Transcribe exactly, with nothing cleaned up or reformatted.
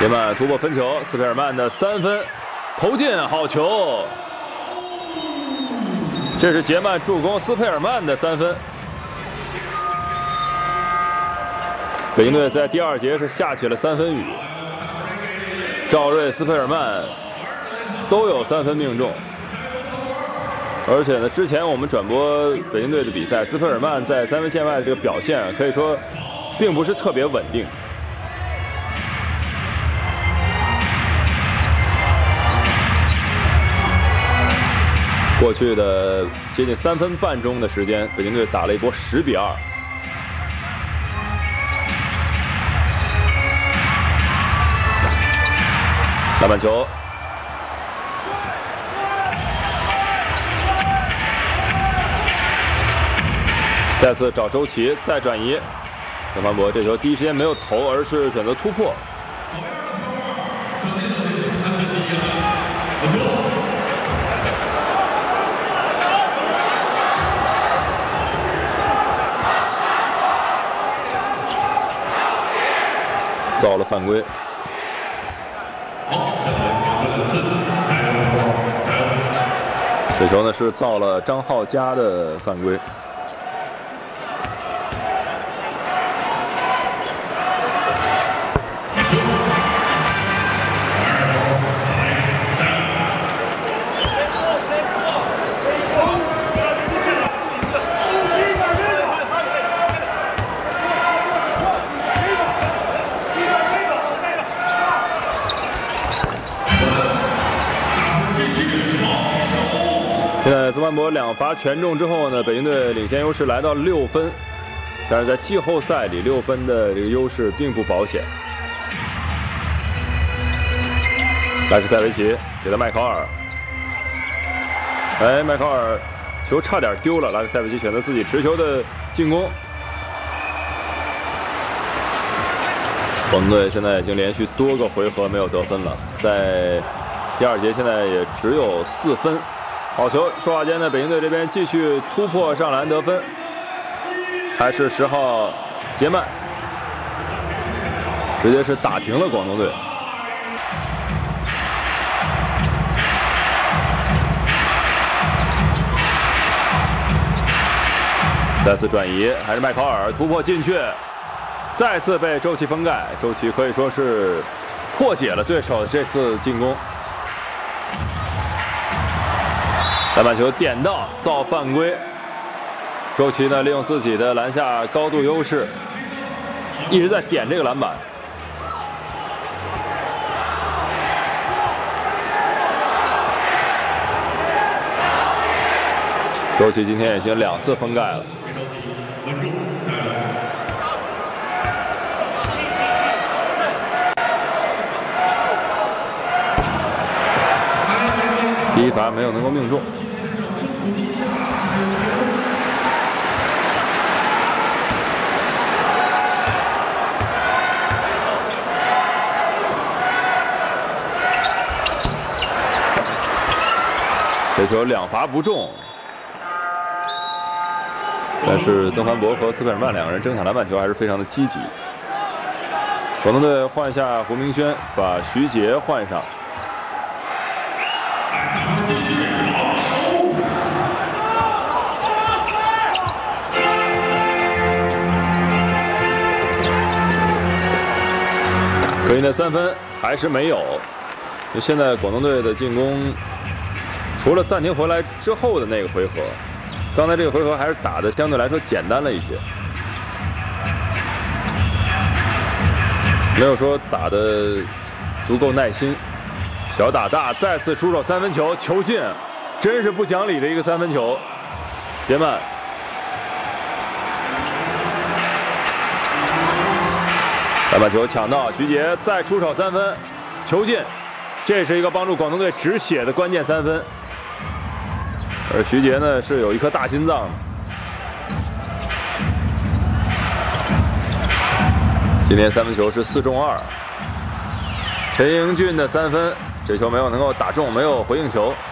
杰曼突破分球，斯佩尔曼的三分投进，好球！这是杰曼助攻斯佩尔曼的三分。北京队在第二节是下起了三分雨，赵睿、斯佩尔曼都有三分命中。而且呢，之前我们转播北京队的比赛，斯佩尔曼在三分线外的这个表现可以说并不是特别稳定。过去的接近三分半钟的时间，北京队打了一波十比二。篮板球，再次找周琦，再转移。郑凡博这球第一时间没有投，而是选择突破。造了犯规。这球呢是造了张浩佳的犯规。现在曾凡博两罚全中之后呢，北京队领先优势来到六分，但是在季后赛里六分的这个优势并不保险。莱克塞维奇给到麦考尔，哎，麦考尔球差点丢了，莱克塞维奇选择自己持球的进攻。广东队现在已经连续多个回合没有得分了，在第二节现在也只有四分。好球！说话间呢，北京队这边继续突破上篮得分，还是十号杰曼，直接是打平了广东队。再次转移，还是麦考尔突破进去，再次被周琦封盖。周琦可以说是破解了对手这次进攻。篮板球点到，造犯规。周琦呢，利用自己的篮下高度优势，一直在点这个篮板。周琦今天已经两次封盖了。第一罚没有能够命中。这球两罚不中，但是曾凡博和斯佩尔曼两个人争抢篮板球还是非常的积极。广东队换下胡明轩，把徐杰换上。可以的三分还是没有。就现在广东队的进攻，除了暂停回来之后的那个回合，刚才这个回合还是打的相对来说简单了一些，没有说打的足够耐心。小打大再次出手三分球，球进，真是不讲理的一个三分球。杰曼。篮板球抢到，徐杰再出手三分，球进，这是一个帮助广东队止血的关键三分。而徐杰呢是有一颗大心脏的。今天三分球是四中二，陈英俊的三分，这球没有能够打中，没有回应球。